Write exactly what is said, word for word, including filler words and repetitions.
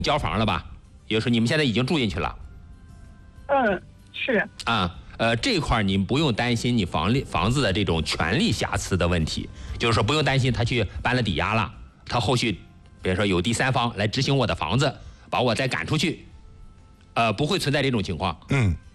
交房了吧？也就是说你们现在已经住进去了。 嗯，是。 啊，呃，这块你不用担心你房利房子的这种权利瑕疵的问题，就是说不用担心他去办了抵押了，他后续比如说有第三方来执行我的房子，把我再赶出去，呃，不会存在这种情况。 嗯。